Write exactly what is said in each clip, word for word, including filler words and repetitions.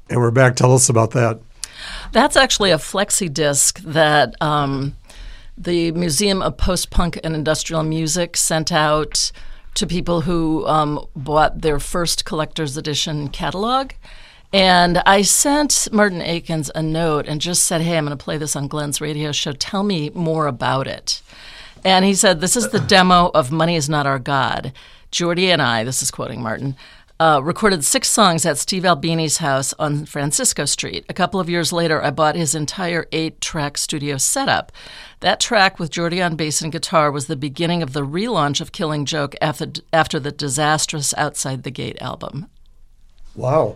And we're back. Tell us about that. That's actually a flexi disc that um, the Museum of Post-Punk and Industrial Music sent out to people who um, bought their first collector's edition catalog. And I sent Martin Akins a note and just said, hey, I'm going to play this on Glenn's radio show. Tell me more about it. And he said, this is the demo of Money Is Not Our God. Geordie and I, this is quoting Martin, uh, recorded six songs at Steve Albini's house on Francisco Street. A couple of years later, I bought his entire eight-track studio setup. That track with Geordie on bass and guitar was the beginning of the relaunch of Killing Joke after, after the disastrous Outside the Gate album. Wow.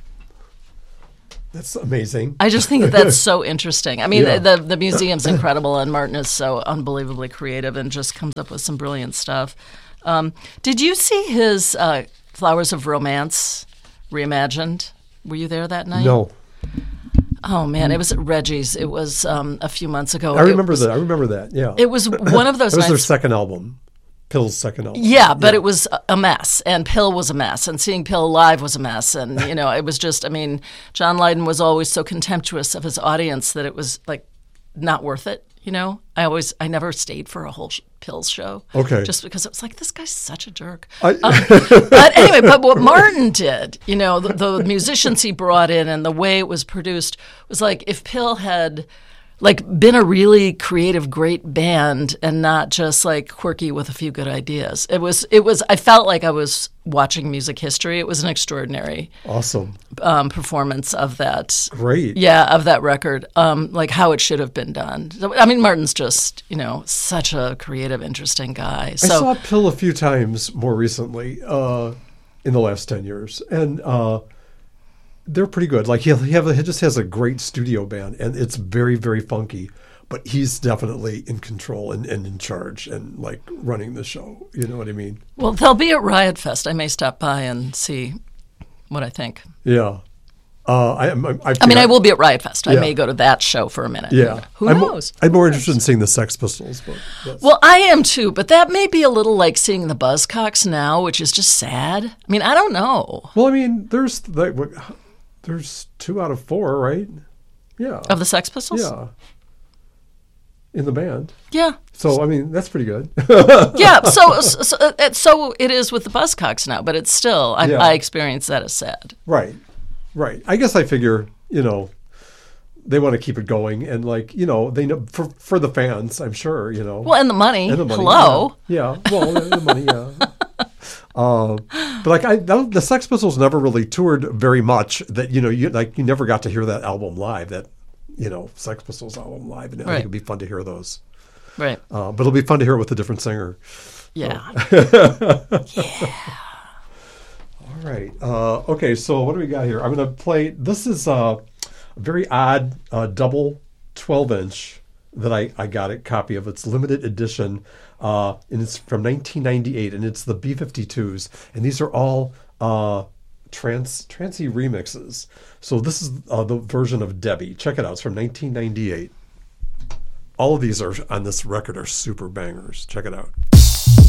That's amazing. I just think that that's so interesting. I mean, Yeah. the the museum's incredible, and Martin is so unbelievably creative and just comes up with some brilliant stuff. Um, did you see his uh, Flowers of Romance reimagined? Were you there that night? No. Oh, man, it was at Reggie's. It was um, a few months ago. I remember was, that. I remember that, yeah. It was one of those It was nights. their second album. Pill's second album. Yeah, but yeah. It was a mess, and Pill was a mess, and seeing Pill live was a mess, and you know, it was just. I mean, John Lydon was always so contemptuous of his audience that it was like not worth it. You know, I always, I never stayed for a whole sh- Pills show. Okay. Just because it was like, this guy's such a jerk. I, um, but anyway, but what Martin did, you know, the, the musicians he brought in and the way it was produced was like if Pill had. Like been a really creative, great band, and not just like quirky with a few good ideas. It was. It was. I felt like I was watching music history. It was an extraordinary, awesome um, performance of that. Great. Yeah, of that record. Um, like how it should have been done. So, I mean, Martin's just you know such a creative, interesting guy. So, I saw Pill a few times more recently uh, in the last ten years, and. Uh, They're pretty good. Like he'll, he have a, he just has a great studio band, and it's very very funky. But he's definitely in control and, and in charge and like running the show. You know what I mean? Well, they'll be at Riot Fest. I may stop by and see what I think. Yeah. Uh, I, I, I, I mean, I will be at Riot Fest. I Yeah. may go to that show for a minute. Yeah. Who I'm, knows? I'm more interested in seeing the Sex Pistols. But that's- Well, I am too, but that may be a little like seeing the Buzzcocks now, which is just sad. I mean, I don't know. well, I mean, there's like. what- There's two out of four, right? Yeah. Of the Sex Pistols? Yeah. In the band. Yeah. So, I mean, that's pretty good. Yeah, so, so uh, so it is with the Buzzcocks now, but it's still, I, Yeah. I experience that as sad. Right. Right. I guess I figure, you know, they want to keep it going. And, like, you know, they know for, for the fans, I'm sure, you know. Well, and the money. And the money, Hello. Yeah. yeah. Well, the money, yeah. Uh, but like I, the Sex Pistols never really toured very much. That you know, you like you never got to hear that album live. That you know, Sex Pistols album live, and I Right. think it'd be fun to hear those. Right. Uh, but it'll be fun to hear it with a different singer. Yeah. Yeah. All right. Uh, okay. So what do we got here? I'm going to play. This is uh, a very odd uh, double twelve inch that I, I got a copy of. It's limited edition. Uh, and it's from nineteen ninety-eight, and it's the B fifty-twos, and these are all uh, trance trancey remixes. So this is uh, the version of Debbie. Check it out. It's from nineteen ninety-eight. All of these are on this record are super bangers. Check it out.